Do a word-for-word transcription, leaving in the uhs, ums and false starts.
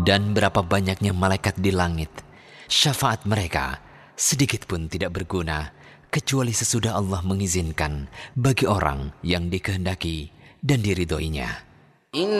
Dan berapa banyaknya malaikat di langit, syafaat mereka sedikit pun tidak berguna kecuali sesudah Allah mengizinkan bagi orang yang dikehendaki dan diridhoinya.